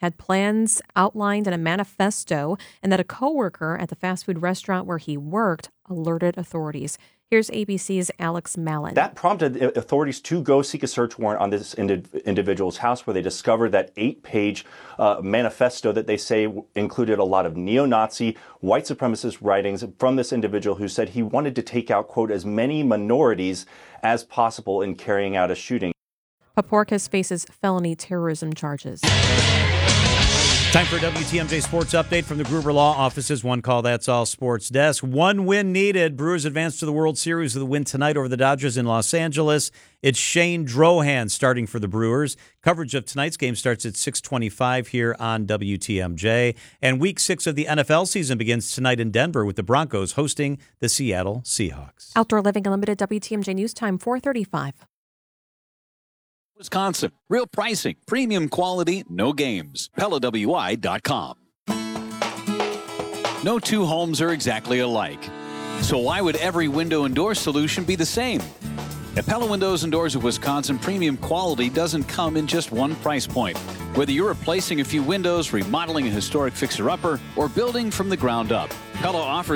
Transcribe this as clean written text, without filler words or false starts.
had plans outlined in a manifesto and that a coworker at the fast food restaurant where he worked alerted authorities. Here's ABC's Alex Mallon. That prompted authorities to go seek a search warrant on this individual's house, where they discovered that 8-page manifesto that they say included a lot of neo-Nazi, white supremacist writings from this individual who said he wanted to take out, quote, as many minorities as possible in carrying out a shooting. Paporkas faces felony terrorism charges. Time for a WTMJ Sports Update from the Gruber Law Office's One Call That's All Sports Desk. One win needed. Brewers advance to the World Series with a win tonight over the Dodgers in Los Angeles. It's Shane Drohan starting for the Brewers. Coverage of tonight's game starts at 6:25 here on WTMJ. And Week 6 of the NFL season begins tonight in Denver with the Broncos hosting the Seattle Seahawks. Outdoor Living Unlimited WTMJ News Time, 4:35. Wisconsin. Real pricing, premium quality, no games. PellaWI.com. No two homes are exactly alike. So why would every window and door solution be the same? At Pella Windows and Doors of Wisconsin, premium quality doesn't come in just one price point. Whether you're replacing a few windows, remodeling a historic fixer-upper, or building from the ground up, Pella offers